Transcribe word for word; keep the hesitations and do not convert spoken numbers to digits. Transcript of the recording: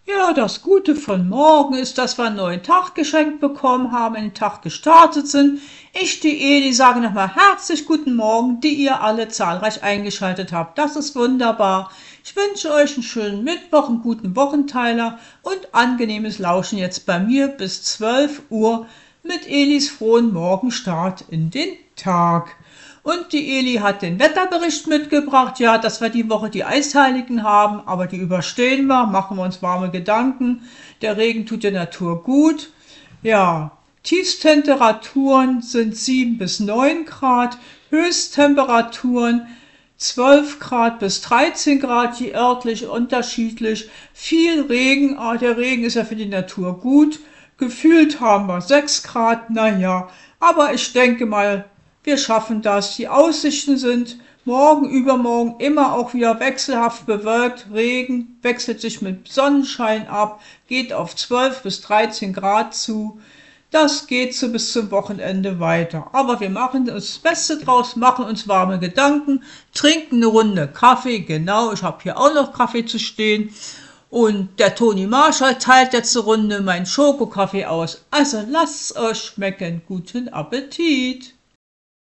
Ja, das Gute von morgen ist, dass wir einen neuen Tag geschenkt bekommen haben, in den Tag gestartet sind. Ich, die Eli, sage nochmal herzlich guten Morgen, die ihr alle zahlreich eingeschaltet habt. Das ist wunderbar. Ich wünsche euch einen schönen Mittwoch, einen guten Wochenteiler und angenehmes Lauschen jetzt bei mir bis zwölf Uhr mit Elis frohen Morgenstart in den Tag. Und die Eli hat den Wetterbericht mitgebracht, ja, dass wir die Woche die Eisheiligen haben, aber die überstehen wir, machen wir uns warme Gedanken. Der Regen tut der Natur gut. Ja, Tiefstemperaturen sind sieben bis neun Grad, Höchsttemperaturen zwölf Grad bis dreizehn Grad, je örtlich unterschiedlich. Viel Regen, ah, der Regen ist ja für die Natur gut. Gefühlt haben wir sechs Grad, naja, aber ich denke mal, wir schaffen das. Die Aussichten sind morgen, übermorgen immer auch wieder wechselhaft bewölkt. Regen wechselt sich mit Sonnenschein ab, geht auf zwölf bis dreizehn Grad zu. Das geht so bis zum Wochenende weiter. Aber wir machen uns das Beste draus, machen uns warme Gedanken, trinken eine Runde Kaffee. Genau, ich habe hier auch noch Kaffee zu stehen. Und der Toni Marshall teilt jetzt eine Runde meinen Schokokaffee aus. Also lasst es euch schmecken. Guten Appetit!